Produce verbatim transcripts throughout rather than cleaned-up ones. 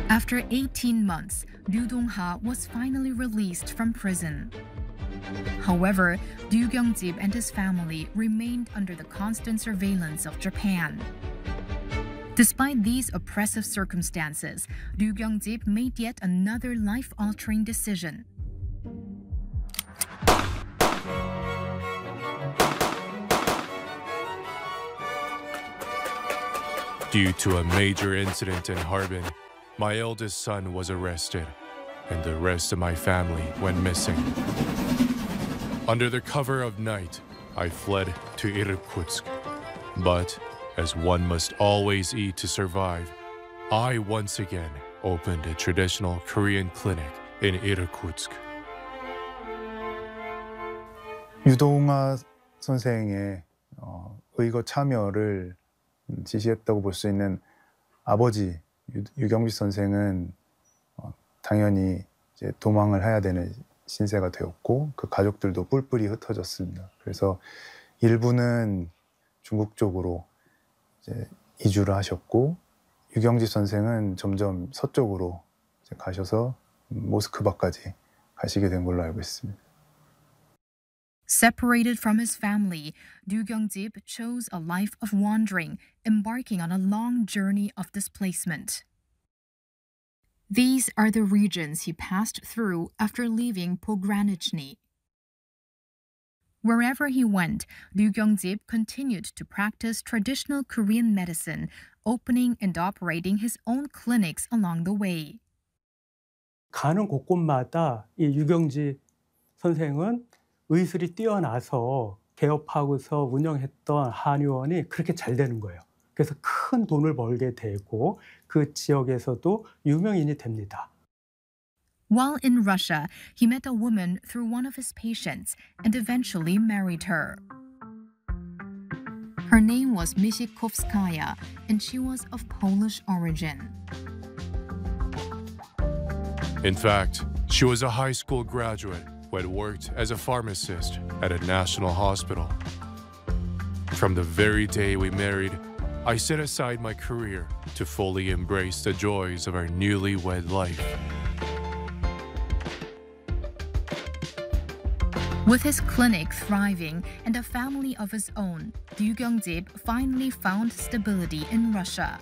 After eighteen months, Ryu Dong-ha was finally released from prison. However, Ryu Kyung-jip and his family remained under the constant surveillance of Japan. Despite these oppressive circumstances, Ryu Kyung-jip made yet another life-altering decision. Due to a major incident in Harbin, my eldest son was arrested, and the rest of my family went missing. Under the cover of night, I fled to Irkutsk. But, as one must always eat to survive, I once again opened a traditional Korean clinic in Irkutsk. 유동하 선생의 어, 의거 참여를 지시했다고 볼 수 있는 아버지 유, 유경비 선생은 어, 당연히 이제 도망을 해야 되는 신세가 되었고 그 가족들도 뿔뿔이 흩어졌습니다. 그래서 일부는 중국 쪽으로 이제 이주를 하셨고 유경집 선생은 점점 서쪽으로 이제 가셔서 모스크바까지 가시게 된 걸로 알고 있습니다. Separated from his family, Ryu Kyung-jip chose a life of wandering, embarking on a long journey of displacement. These are the regions he passed through after leaving Pogranichny. Wherever he went, Ryu Kyung-jip continued to practice traditional Korean medicine, opening and operating his own clinics along the way. 가는 곳곳마다 이 유경지 선생은 의술이 뛰어나서 개업하고서 운영했던 한의원이 그렇게 잘 되는 거예요. 그래서 큰 돈을 벌게 되고 그 지역에서도 유명인이 됩니다. While in Russia, he met a woman through one of his patients and eventually married her. Her name was Mishikovskaya, and she was of Polish origin. In fact, she was a high school graduate who had worked as a pharmacist at a national hospital. From the very day we married, I set aside my career to fully embrace the joys of our newlywed life. With his clinic thriving and a family of his own, Ryu Kyung-jip finally found stability in Russia.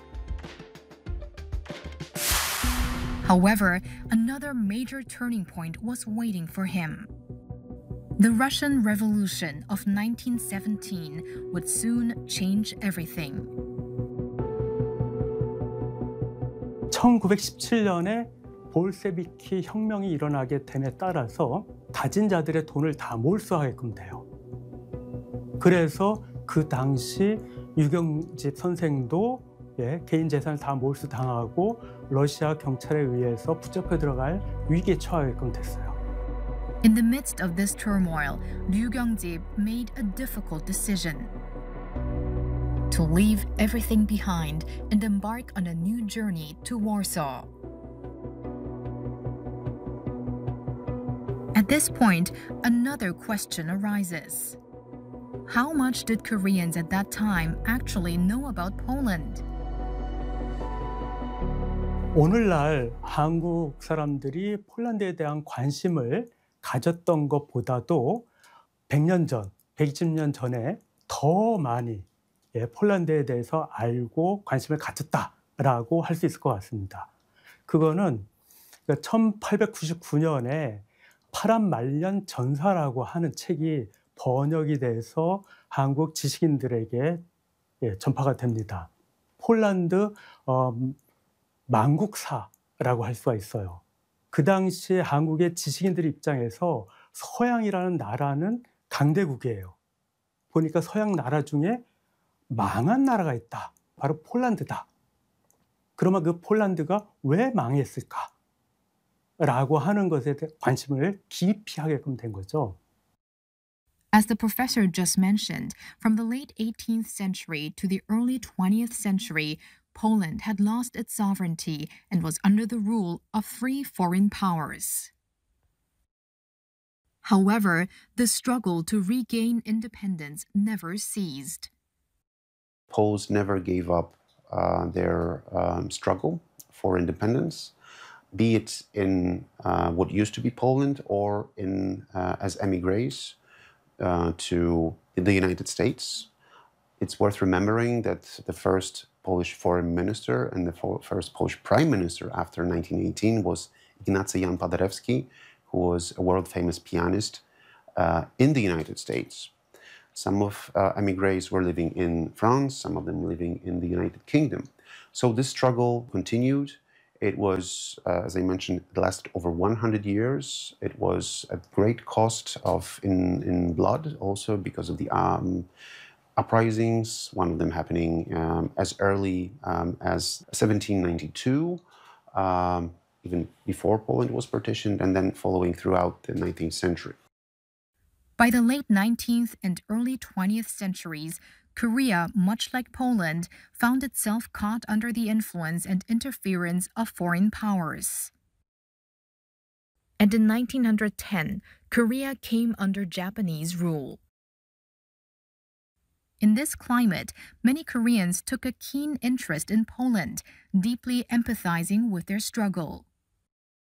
However, another major turning point was waiting for him. The Russian Revolution of nineteen seventeen would soon change everything. 천구백십칠 년에 볼세비키 혁명이 일어나게 됨에 따라서 가진 자들의 돈을 다 몰수하게끔 돼요. 그래서 그 당시 유경집 선생도 예, 개인 재산을 다 몰수당하고 러시아 경찰에 의해서 붙잡혀 들어갈 위기에 처하게끔 됐어요. In the midst of this turmoil, Ryu Kyung-jip made a difficult decision: to leave everything behind and embark on a new journey to Warsaw. At this point, another question arises. How much did Koreans at that time actually know about Poland? 오늘날 한국 사람들이 폴란드에 대한 관심을 가졌던 것보다도 백 년 전, 백이십 년 전에 더 많이 예, 폴란드에 대해서 알고 관심을 가졌다라고 할 수 있을 것 같습니다. 그거는 천팔백구십구 년에 파란 말년 전사라고 하는 책이 번역이 돼서 한국 지식인들에게 예, 전파가 됩니다. 폴란드 어, 망국사라고 할 수가 있어요. 그 당시에 한국의 지식인들 입장에서 서양이라는 나라는 강대국이에요. 보니까 서양 나라 중에 망한 나라가 있다. 바로 폴란드다. 그러면 그 폴란드가 왜 망했을까? 라고 하는 것에 대해 관심을 깊이 하게끔 된 거죠. As the professor just mentioned, from the late eighteenth century to the early twentieth century, Poland had lost its sovereignty and was under the rule of three foreign powers. However, the struggle to regain independence never ceased. Poles never gave up uh, their um, struggle for independence. be it in uh, what used to be Poland or in uh, as emigres uh, to the United States. It's worth remembering that the first Polish foreign minister and the first Polish prime minister after nineteen eighteen was Ignacy Jan Paderewski, who was a world-famous pianist uh, in the United States. Some of uh, emigres were living in France, some of them living in the United Kingdom. So this struggle continued. It was, uh, as I mentioned, it lasted over one hundred years. It was at great cost of in, in blood, also because of the um, uprisings, one of them happening um, as early um, as seventeen ninety-two, um, even before Poland was partitioned, and then following throughout the nineteenth century. By the late nineteenth and early twentieth centuries, Korea, much like Poland, found itself caught under the influence and interference of foreign powers. And in nineteen ten, Korea came under Japanese rule. In this climate, many Koreans took a keen interest in Poland, deeply empathizing with their struggle.